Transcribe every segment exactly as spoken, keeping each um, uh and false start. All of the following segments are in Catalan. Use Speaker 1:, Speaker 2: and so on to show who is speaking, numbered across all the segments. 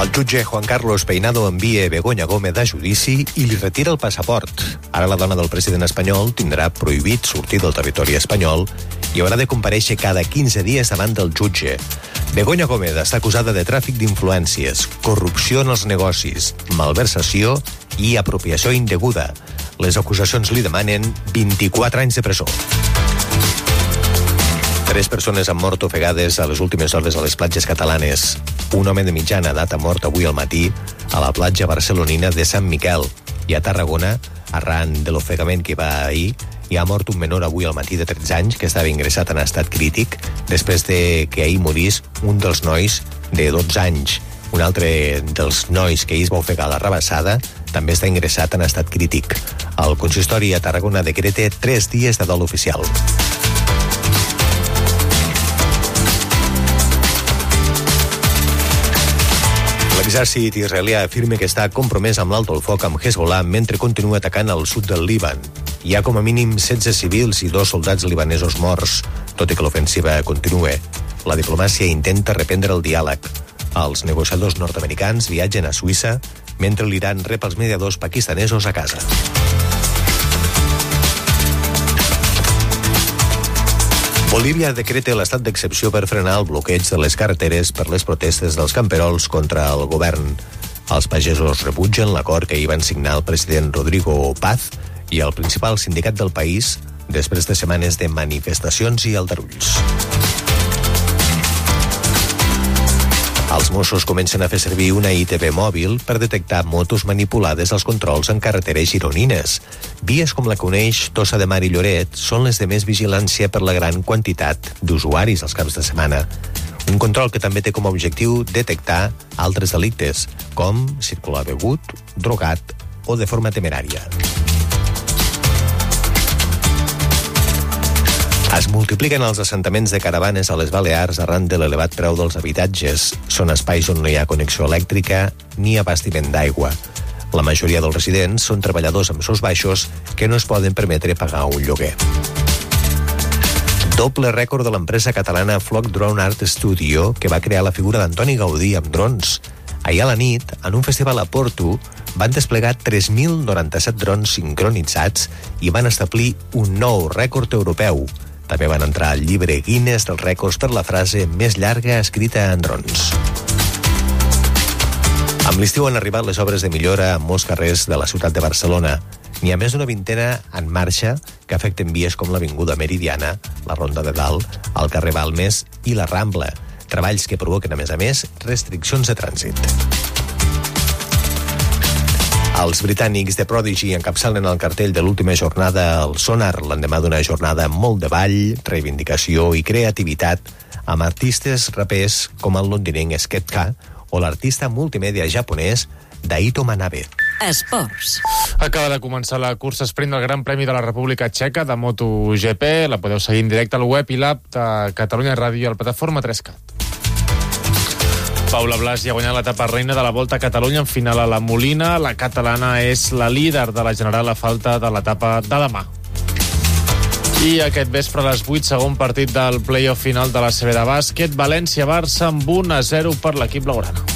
Speaker 1: El jutge Juan Carlos Peinado envia Begoña Gómez a judici i li retira el passaport. Ara la dona del president espanyol tindrà prohibit sortir del territori espanyol i haurà de comparèixer cada quinze dies davant del jutge. Begoña Gómez està acusada de tràfic d'influències, corrupció en els negocis, malversació i apropiació indeguda. Les acusacions li demanen vint-i-quatre anys de presó. Tres persones han mort ofegades a les últimes hores a les platges catalanes. Un home de mitjana edat ha mort avui al matí a la platja barcelonina de Sant Miquel. I a Tarragona, arran de l'ofegament que hi va ahir, hi ha mort un menor avui al matí de tretze anys que estava ingressat en estat crític després de que ahir morís un dels nois de dotze anys. Un altre dels nois que ahir es va ofegar a la Rabassada també està ingressat en estat crític. El consistori a Tarragona decreta tres dies de dol oficial. L'exèrcit israelià afirma que està compromès amb l'alto el foc amb Hezbollah mentre continua atacant al sud del Líban. Hi ha com a mínim setze civils i dos soldats libanesos morts, tot i que l'ofensiva continua. La diplomàcia intenta reprendre el diàleg. Els negociadors nord-americans viatgen a Suïssa mentre l'Iran rep els mediadors pakistanesos a casa. Bolívia decreta l'estat d'excepció per frenar el bloqueig de les carreteres per les protestes dels camperols contra el govern. Els pagesos rebutgen l'acord que hi van signar el president Rodrigo Paz i el principal sindicat del país després de setmanes de manifestacions i aldarulls. Els Mossos comencen a fer servir una I T V mòbil per detectar motos manipulades als controls en carreteres gironines. Vies com la que uneix Tossa de Mar i Lloret són les de més vigilància per la gran quantitat d'usuaris als caps de setmana. Un control que també té com a objectiu detectar altres delictes, com circular begut, drogat o de forma temerària. Es multipliquen els assentaments de caravanes a les Balears arran de l'elevat preu dels habitatges. Són espais on no hi ha connexió elèctrica ni abastiment d'aigua. La majoria dels residents són treballadors amb sous baixos que no es poden permetre pagar un lloguer. Doble rècord de l'empresa catalana Flock Drone Art Studio, que va crear la figura d'Antoni Gaudí amb drons. Ahir a la nit, en un festival a Porto, van desplegar tres mil noranta-set drons sincronitzats i van establir un nou rècord europeu. També van entrar al llibre Guinness dels rècords per la frase més llarga escrita en drons. Amb l'estiu han arribat les obres de millora a molts carrers de la ciutat de Barcelona. N'hi ha més d'una vintena en marxa que afecten vies com l'Avinguda Meridiana, la Ronda de Dalt, el carrer Balmes i la Rambla. Treballs que provoquen, a més a més, restriccions de trànsit. Els britànics The Prodigy encapçalen el cartell de l'última jornada al Sonar, l'endemà d'una jornada molt de ball, reivindicació i creativitat, amb artistes rapers com el londinenc Skepta o l'artista multimèdia japonès Daito Manabe.
Speaker 2: Esports.
Speaker 3: Acaba de començar la cursa sprint del Gran Premi de la República Txeca de MotoGP. La podeu seguir en directe al web i l'app de Catalunya Ràdio i a la plataforma tres cat. Paula Blas ja ha guanyat l'etapa reina de la Volta a Catalunya en final a la Molina. La catalana és la líder de la general a falta de l'etapa de demà. I aquest vespre a les vuit, segon partit del play-off final de la C B de bàsquet. València-Barça amb un a zero per l'equip blaugrana.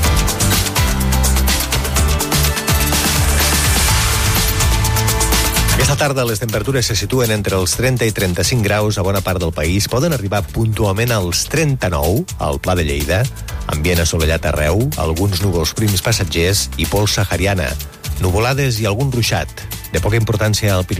Speaker 1: Aquesta tarda les temperatures se situen entre els trenta i trenta-cinc graus a bona part del país. Poden arribar puntualment als trenta-nou al Pla de Lleida. Ambient assolellat arreu, alguns núvols prims passatgers i pols sahariana. Nuvolades i algun ruixat. De poca importància al Pirineu.